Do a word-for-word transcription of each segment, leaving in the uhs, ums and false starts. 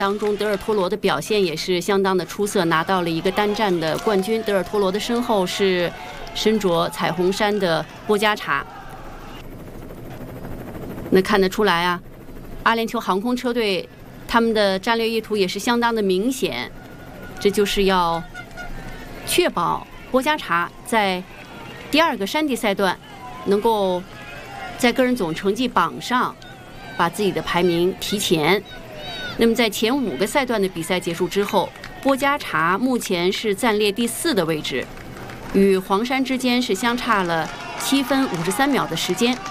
当中，德尔托罗的表现也是相当的出色，拿到了一个单站的冠军。德尔托罗的身后是身着彩虹衫的波加查。那看得出来啊，阿联酋航空车队他们的战略意图也是相当的明显，这就是要确保波加查在第二个山地赛段能够在个人总成绩榜上把自己的排名提前。那么在前五个赛段的比赛结束之后，波加查目前是暂列第四的位置，与黄山之间是相差了七分五十三秒的时间。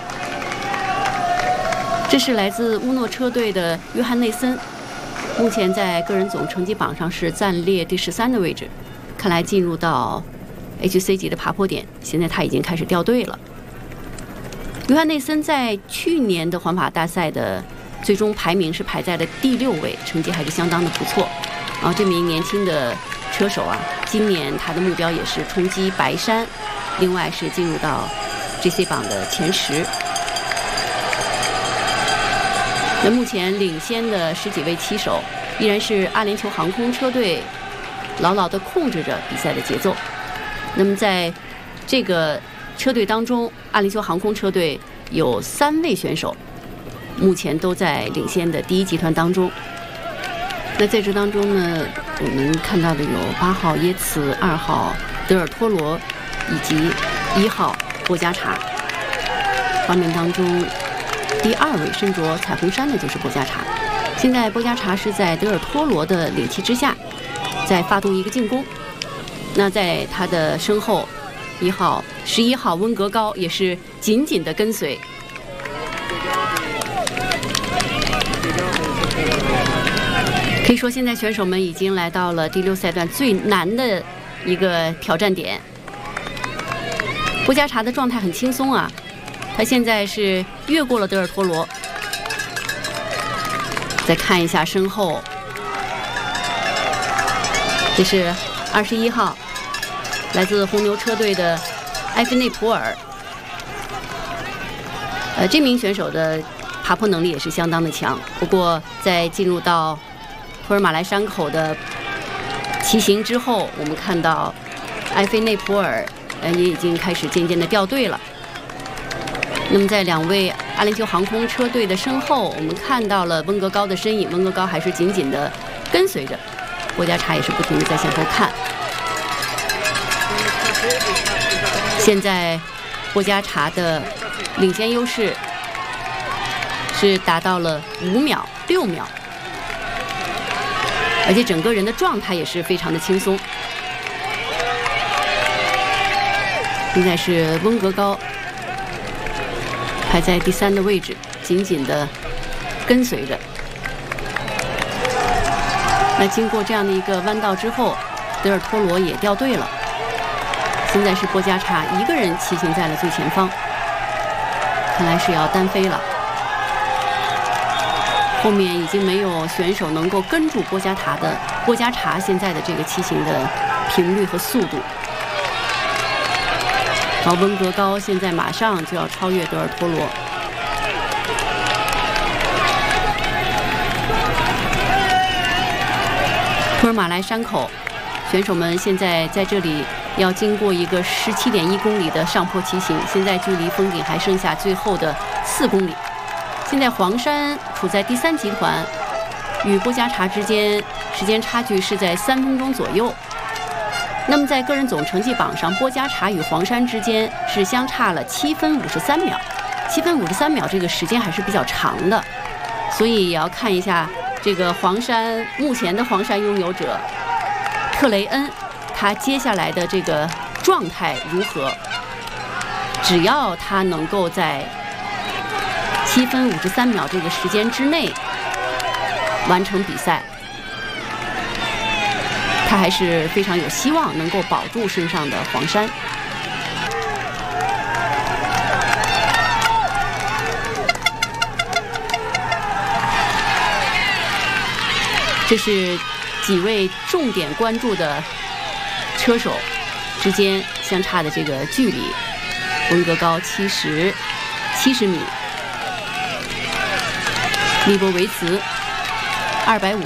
这是来自乌诺车队的约翰内森，目前在个人总成绩榜上是暂列第十三的位置，看来进入到 H C 级的爬坡点，现在他已经开始掉队了。约翰内森在去年的环法大赛的最终排名是排在了第六位，成绩还是相当的不错。啊，这名年轻的车手啊，今年他的目标也是冲击白山，另外是进入到 G C 榜的前十。那目前领先的十几位骑手依然是阿联酋航空车队，牢牢地控制着比赛的节奏。那么在这个车队当中，阿联酋航空车队有三位选手目前都在领先的第一集团当中。那在这当中呢，我们看到的有八号耶茨、二号德尔托罗以及一号波加查。画面当中第二位身着彩虹衫的就是波加查。现在波加查是在德尔托罗的领骑之下，在发动一个进攻。那在他的身后，一号十一号温格高也是紧紧的跟随。可以说，现在选手们已经来到了第六赛段最难的一个挑战点。波加查的状态很轻松啊，他现在是越过了德尔托罗。再看一下身后，这是二十一号，来自红牛车队的埃菲内普尔。呃，这名选手的爬坡能力也是相当的强，不过在进入到托尔马莱山口的骑行之后，我们看到埃菲内普尔呃也已经开始渐渐的掉队了。那么在两位阿联酋航空车队的身后，我们看到了温格高的身影，温格高还是紧紧的跟随着，波加查也是不停的在向后看。现在波加查的领先优势是达到了五秒、六秒。而且整个人的状态也是非常的轻松。现在是温格高排在第三的位置，紧紧的跟随着。那经过这样的一个弯道之后，德尔托罗也掉队了。现在是波加查一个人骑行在了最前方，看来是要单飞了。后面已经没有选手能够跟住波加查的波加查现在的这个骑行的频率和速度。然后温格高现在马上就要超越德尔托罗。托尔马莱山口，选手们现在在这里要经过一个十七点一公里的上坡骑行，现在距离峰顶还剩下最后的四公里。现在黄山处在第三集团，与波加查之间时间差距是在三分钟左右。那么在个人总成绩榜上，波加查与黄山之间是相差了七分五十三秒，七分五十三秒这个时间还是比较长的，所以也要看一下这个黄山目前的黄山拥有者特雷恩，他接下来的这个状态如何。只要他能够在七分五十三秒这个时间之内完成比赛，他还是非常有希望能够保住身上的黄山。这是几位重点关注的车手之间相差的这个距离，温格高七十七十米，利波维茨二百五